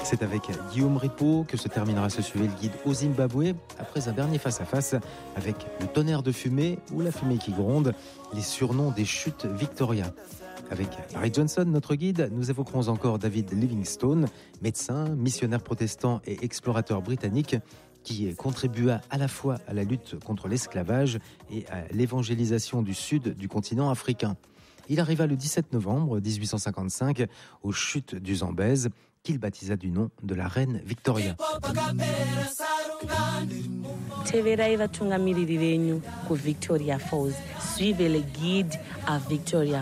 C'est avec Guillaume Ripaud que se terminera ce sujet le guide au Zimbabwe, après un dernier face-à-face avec le tonnerre de fumée ou la fumée qui gronde, les surnoms des chutes Victoria. Avec Harry Johnson, notre guide, nous évoquerons encore David Livingstone, médecin, missionnaire protestant et explorateur britannique, qui contribua à la fois à la lutte contre l'esclavage et à l'évangélisation du sud du continent africain. Il arriva le 17 novembre 1855 aux chutes du Zambèze, qu'il baptisa du nom de la reine Victoria. Teverai vatungamiriri venyu ku Victoria Falls. Suivez le guide à Victoria